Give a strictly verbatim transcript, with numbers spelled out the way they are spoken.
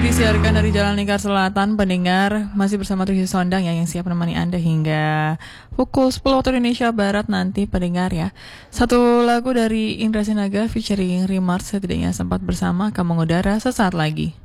disiarkan dari Jalan Lingkar Selatan, pendengar masih bersama Trisi Sondang ya, yang siap menemani Anda hingga pukul sepuluh waktu Indonesia Barat nanti, pendengar ya. Satu lagu dari Indra Sinaga featuring Remars setidaknya sempat bersama akan mengudara sesaat lagi.